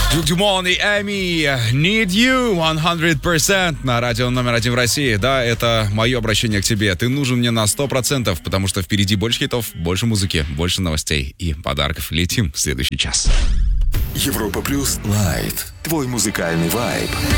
Дюмон и Эми, Need You 100% на радио номер один в России. Да, это мое обращение к тебе. Ты нужен мне на 100%, потому что впереди больше хитов, больше музыки, больше новостей и подарков. Летим в следующий час. Европа Плюс Лайт. Твой музыкальный вайб.